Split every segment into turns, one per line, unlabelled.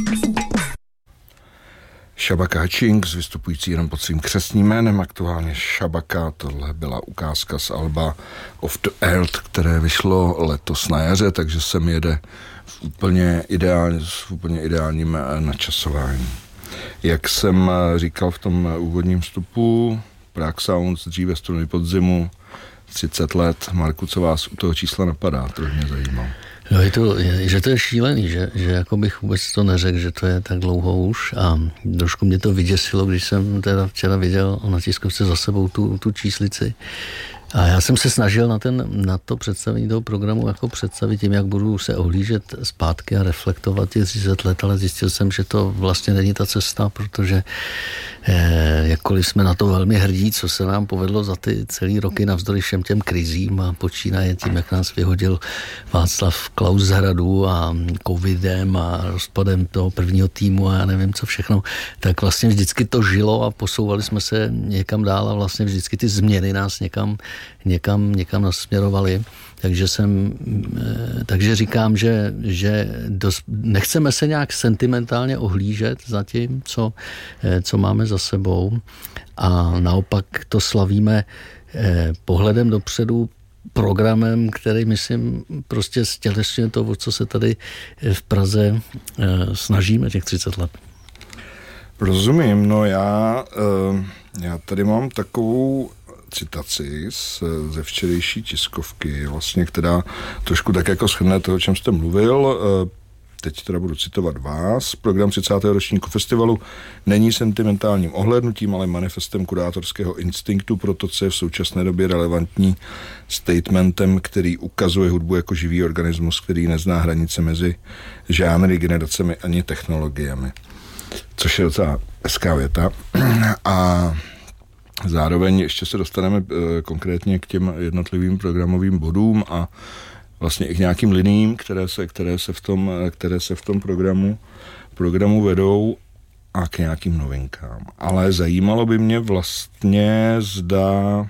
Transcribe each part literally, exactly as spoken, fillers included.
Shabaka Hutchings, vystupující jenom pod svým křestním jménem, aktuálně Shabaka, tohle byla ukázka z alba Of the Earth, které vyšlo letos na jaře, takže se mi jede v úplně, ideálně, v úplně ideálním načasování. Jak jsem říkal v tom úvodním vstupu, Prague Sounds, dříve Struny podzimu, třicet let. Marku, co vás u toho čísla napadá? To mě zajímalo.
No je to, je, že to je šílený, že, že jako bych vůbec to neřekl, že to je tak dlouho už a trošku mě to vyděsilo, když jsem teda včera viděl na tiskovce za sebou tu, tu číslici. A já jsem se snažil na, ten, na to představení toho programu jako představit tím, jak budu se ohlížet zpátky a reflektovat těch třicet let, ale zjistil jsem, že to vlastně není ta cesta, protože eh, jakkoliv jsme na to velmi hrdí, co se nám povedlo za ty celý roky navzdory všem těm krizím a počínaje tím, jak nás vyhodil Václav Klaus z hradu a covidem a rozpadem toho prvního týmu a já nevím co všechno, tak vlastně vždycky to žilo a posouvali jsme se někam dál a vlastně vždycky ty změny nás někam někam, někam nasměrovali, takže jsem, takže říkám, že, že dost, nechceme se nějak sentimentálně ohlížet za tím, co, co máme za sebou a naopak to slavíme pohledem dopředu, programem, který, myslím, prostě stělesňuje to, o co se tady v Praze snažíme těch třicet let.
Rozumím, no já, já tady mám takovou citaci z, ze včerejší tiskovky, vlastně, která trošku tak jako shrne toho, o čem jste mluvil. Teď teda budu citovat vás. Program třicátého ročníku festivalu není sentimentálním ohlédnutím, ale manifestem kurátorského instinktu pro to, co je v současné době relevantní, statementem, který ukazuje hudbu jako živý organismus, který nezná hranice mezi žánry, generacemi ani technologiemi. Což je docela hezká věta. A zároveň ještě se dostaneme e, konkrétně k těm jednotlivým programovým bodům a vlastně i k nějakým liniím, které se, které se v tom, které se v tom programu, programu vedou a k nějakým novinkám. Ale zajímalo by mě vlastně, zda,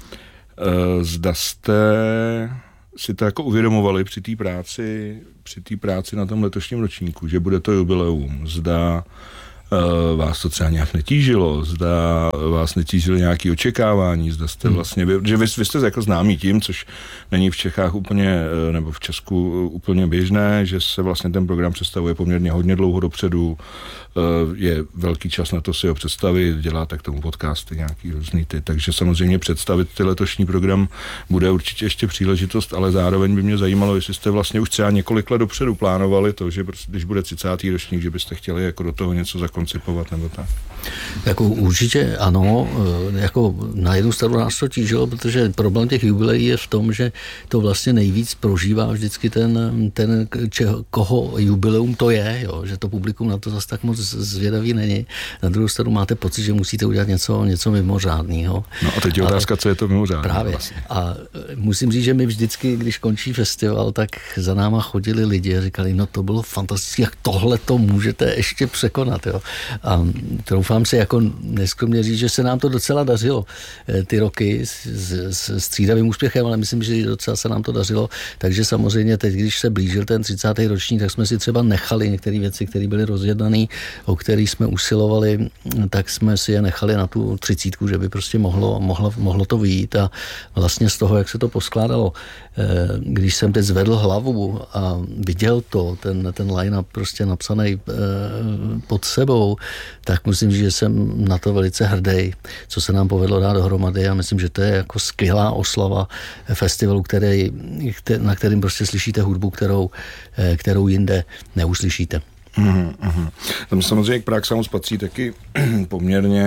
e, zda jste si to jako uvědomovali při té práci, při té práci na tom letošním ročníku, že bude to jubileum, zda vás to třeba nějak netížilo, zda vás netížilo nějaké očekávání, zda jste vlastně, že vy, vy jste jako známí tím, což není v Čechách úplně, nebo v Česku úplně běžné, že se vlastně ten program představuje poměrně hodně dlouho dopředu, je velký čas na to si ho představit, děláte k tomu podcasty nějaký různý ty, takže samozřejmě představit ty letošní program bude určitě ještě příležitost, ale zároveň by mě zajímalo, jestli jste vlastně už třeba několik let dopředu plánovali to, že když bude třicátý ročník, že byste chtěli jako do toho něco zakoncipovat nebo tak.
Jako určitě ano, jako na jednu stranu nás to tížilo, protože problém těch jubileí je v tom, že to vlastně nejvíc prožívá vždycky ten, ten čeho, koho jubileum to je, jo, že to publikum na to zase tak moc zvědavý není. Na druhou stranu máte pocit, že musíte udělat něco, něco mimořádného.
No a teď je otázka, co je to mimořádné.
Právě. Vlastně. A musím říct, že my vždycky, když končí festival, tak za náma chodili lidi a říkali, no to bylo fantastické, jak tohle to můžete ještě překonat. Jo. A troufám si jako neskromně říct, že se nám to docela dařilo ty roky s, s střídavým úspěchem, ale myslím, že docela se nám to dařilo. Takže samozřejmě teď, když se blížil ten třicátý ročník, tak jsme si třeba nechali některé věci, které byly rozjednané, o kterých jsme usilovali, tak jsme si je nechali na tu třicítku, že by prostě mohlo, mohlo, mohlo to vyjít a vlastně z toho, jak se to poskládalo, když jsem teď zvedl hlavu a viděl to, ten, ten line-up prostě napsaný pod sebou, tak musím říct, že jsem na to velice hrdý, co se nám povedlo dát dohromady a myslím, že to je jako skvělá oslava festivalu, který, na kterým prostě slyšíte hudbu, kterou, kterou jinde neuslyšíte.
Mm, mm. Tam samozřejmě k Prague Sounds patří taky poměrně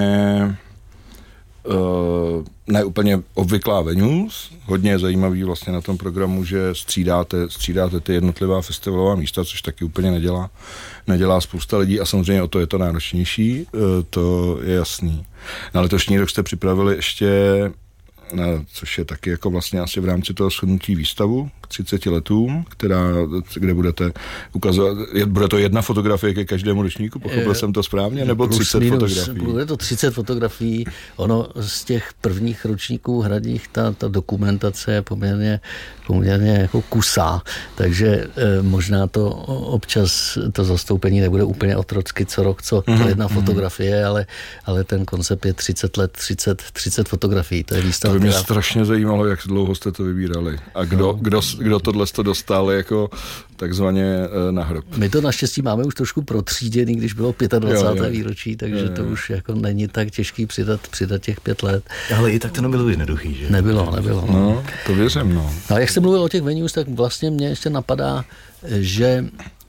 uh, ne úplně obvyklá venues. Hodně je zajímavý vlastně na tom programu, že střídáte, střídáte ty jednotlivá festivalová místa, což taky úplně nedělá, nedělá spousta lidí a samozřejmě o to je to náročnější, uh, to je jasný. Na letošní rok jste připravili ještě což je taky jako vlastně asi v rámci toho shodnutí výstavu k třiceti letům, která, kde budete ukazovat, bude to jedna fotografie ke každému ročníku, pochopil jsem to správně, nebo třicet minus, fotografií?
Bude to třicet fotografií, ono z těch prvních ročníků hradních, ta, ta dokumentace je poměrně, poměrně jako kusá, takže e, možná to občas to zastoupení nebude úplně otrocky co rok, co mm-hmm. to jedna fotografie, ale, ale ten koncept je třicet let, třicet, třicet fotografií, to je výstava.
To by mě která... strašně zajímalo, jak dlouho jste to vybírali a kdo, no. kdo, kdo tohle to dostal jako takzvaně na hrob.
My to naštěstí máme už trošku protříděný, když bylo dvacáté páté výročí, takže jo, jo. to už jako není tak těžký přidat, přidat těch pět let.
Ale i tak to nebylo jednoduchý, že?
Nebylo, nebylo.
No, no to věřím, no.
A jak jste mluvil o těch venues, tak vlastně mě ještě napadá, že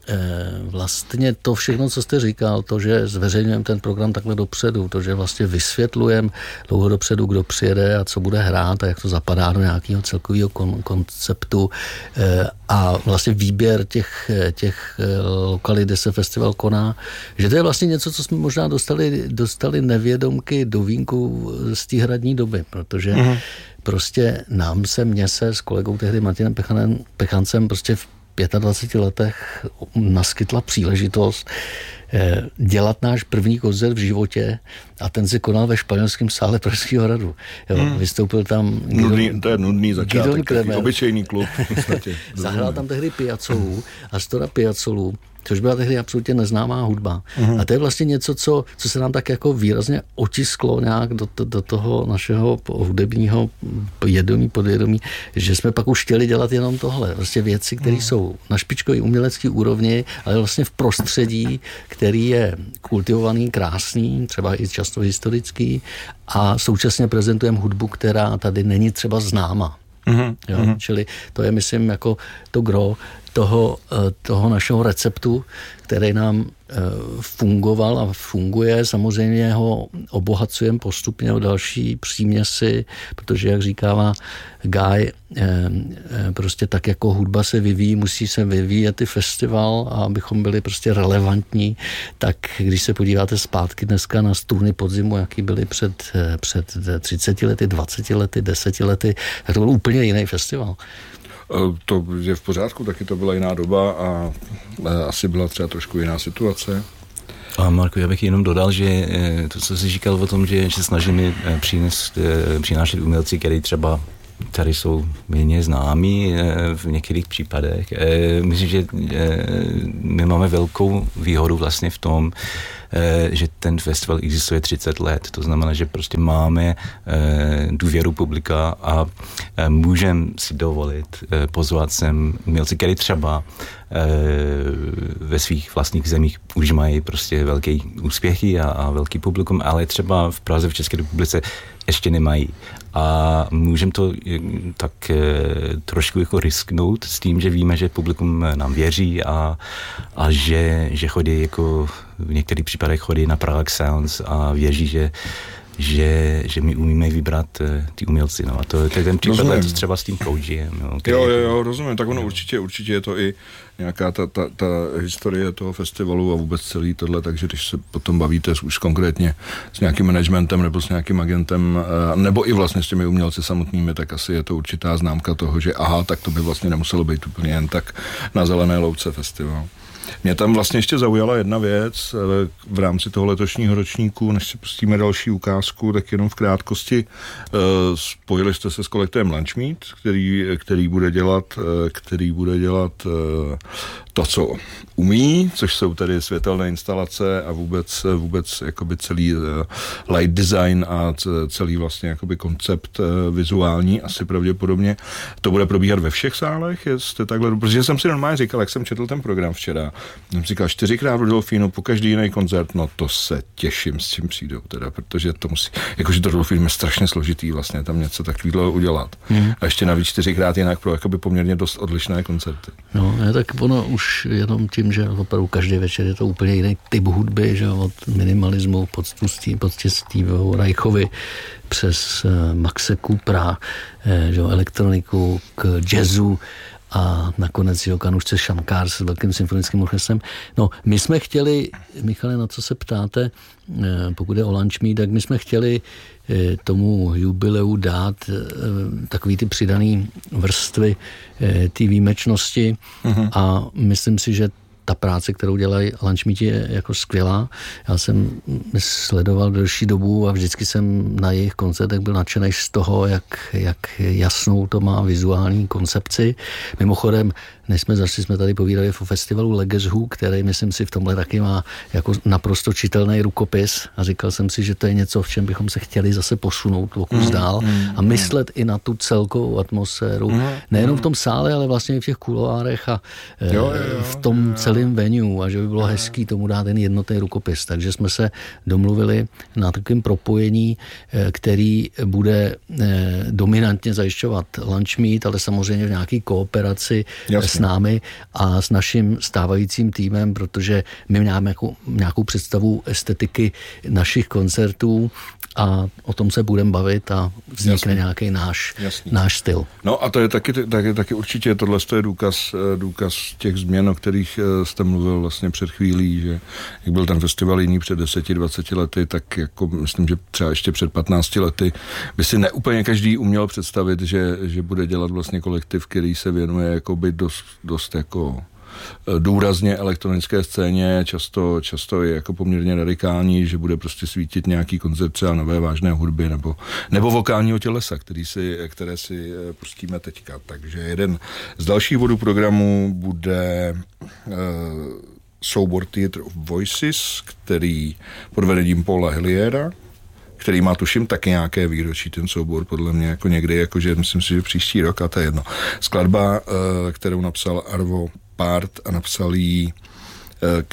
vlastně to všechno, co jste říkal, to, že zveřejňujeme ten program takhle dopředu, to, že vlastně vysvětlujeme dlouho dopředu, kdo přijede a co bude hrát a jak to zapadá do nějakého celkového kon- konceptu a vlastně výběr těch, těch lokalit, kde se festival koná, že to je vlastně něco, co jsme možná dostali, dostali nevědomky do vínku z té hradní doby, protože mm-hmm. prostě nám se, mně se s kolegou tehdy Martinem Pechanem, Pechancem prostě v dvaceti pěti letech naskytla příležitost dělat náš první koncert v životě a ten se konal ve španělském sále Pražského hradu. Jo, hmm. Vystoupil tam...
Nudný, Gidon, to je nudný začátek, takový obyčejný klub.
Zahrál tam tehdy Piazzolu, Astora Piazzolu, což byla tehdy absolutně neznámá hudba. Uh-huh. A to je vlastně něco, co, co se nám tak jako výrazně otisklo nějak do, do, do toho našeho hudebního vědomí, podvědomí, že jsme pak už chtěli dělat jenom tohle. Vlastně věci, které uh-huh. jsou na špičkové umělecké úrovni, ale vlastně v prostředí, který je kultivovaný, krásný, třeba i často historický a současně prezentujeme hudbu, která tady není třeba známa. Uh-huh. Jo? Uh-huh. Čili to je, myslím, jako to gro toho, toho našeho receptu, který nám fungoval a funguje. Samozřejmě ho obohacujeme postupně o další příměsi, protože, jak říkává Guy, prostě tak jako hudba se vyvíjí, musí se vyvíjet i festival a abychom byli prostě relevantní, tak když se podíváte zpátky dneska na Struny podzimu, jaký byly před, před třiceti lety, dvaceti lety, deseti lety, tak to byl úplně jiný festival.
To je v pořádku, taky to byla jiná doba a asi byla třeba trošku jiná situace.
A Marku, já bych jenom dodal, že to, co jsi říkal o tom, že se snažíme přinést, přinášet umělci, který třeba tady jsou méně známí v některých případech. Myslím, že my máme velkou výhodu vlastně v tom, že ten festival existuje třicet let. To znamená, že prostě máme důvěru publika a můžeme si dovolit pozvat sem umělci, který třeba ve svých vlastních zemích už mají prostě velký úspěchy a, a velký publikum, ale třeba v Praze, v České republice ještě nemají. A můžeme to tak trošku jako risknout s tím, že víme, že publikum nám věří a, a že, že chodí jako v některých případech chodí na Prague Sounds a věří, že že, že my umíme vybrat ty umělci. No. A to, to je ten případ let třeba s tím Koujiem. No,
jo, jo, jo, rozumím. Tak ono určitě, určitě je to i nějaká ta, ta, ta historie toho festivalu a vůbec celý tohle, takže když se potom bavíte už konkrétně s nějakým managementem nebo s nějakým agentem, nebo i vlastně s těmi umělci samotnými, tak asi je to určitá známka toho, že aha, tak to by vlastně nemuselo být úplně jen tak na zelené louce festival. Mě tam vlastně ještě zaujala jedna věc v rámci toho letošního ročníku, než si pustíme další ukázku, tak jenom v krátkosti spojili jste se s kolektivem Lunchmeat, který, který bude dělat, který bude dělat to, co umí, což jsou tedy světelné instalace a vůbec, vůbec jakoby celý light design a celý vlastně jakoby koncept vizuální, asi pravděpodobně. To bude probíhat ve všech sálech, jestli takhle, protože jsem si normálně říkal, jak jsem četl ten program včera, jsem říkal čtyřikrát v Delfínu, po každý jiný koncert, no to se těším, s čím přijdou teda, protože to musí, jakože to Delfín je strašně složitý vlastně tam něco takového udělat. Hmm. A ještě navíc čtyřikrát jinak pro jakoby poměrně dost odlišné koncerty.
No, je tak ono už jenom tím, že opravdu každý večer je to úplně jiný typ hudby, že od minimalismu pod Steve'u Reichovi přes Maxe Coopera, že elektroniku k jazzu a nakonec jeho Kanušce Šamkár s velkým symfonickým orchestrem. No, my jsme chtěli, Michale, na co se ptáte, pokud je o Lunchmeet, tak my jsme chtěli tomu jubileu dát takový ty přidaný vrstvy té výjimečnosti uh-huh. a myslím si, že ta práce, kterou dělají Lunchmeet, je jako skvělá. Já jsem sledoval delší dobu a vždycky jsem na jejich koncertech byl nadšený z toho, jak, jak jasnou to má vizuální koncepci. Mimochodem, než jsme začali, jsme tady povídali o festivalu Legacy Who, který myslím si v tomhle taky má jako naprosto čitelný rukopis a říkal jsem si, že to je něco, v čem bychom se chtěli zase posunout o kus dál a myslet i na tu celkovou atmosféru. Nejenom v tom sále, ale vlastně i v těch kuloárech a jo, jo, jo, v tom celém venue a že by bylo hezký tomu dát ten jednotný rukopis. Takže jsme se domluvili na takovém propojení, který bude dominantně zajišťovat Lunchmeet, ale samozřejmě v nějaké kooperaci Jasně. s námi a s naším stávajícím týmem, protože my máme nějakou, nějakou představu estetiky našich koncertů a o tom se budeme bavit a vznikne Jasný. nějaký náš, náš styl.
No a to je taky, taky, taky určitě tohle je důkaz, důkaz těch změn, o kterých jste mluvil vlastně před chvílí, že jak byl ten festival jiný před deseti, dvaceti lety, tak jako myslím, že třeba ještě před patnácti lety by si neúplně každý uměl představit, že, že bude dělat vlastně kolektiv, který se věnuje jako by dost, dost jako důrazně elektronické scéně, často, často je jako poměrně radikální, že bude prostě svítit nějaký koncepce a nové vážné hudby nebo, nebo vokálního tělesa, který si, které si pustíme teďka. Takže jeden z dalších bodů programu bude uh, soubor Theatre of Voices, který pod vedením Paula Hilliera, který má tuším taky nějaké výročí, ten soubor podle mě jako někdy, jakože myslím si, že příští rok a to je jedno. Skladba, uh, kterou napsal Arvo Part a napsal jí k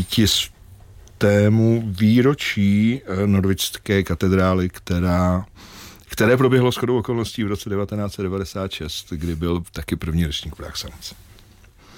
devítistému výročí Norwichské katedrály, která, které proběhlo shodou okolností v roce devatenáct set devadesát šest, kdy byl taky první ročník Prague Summits.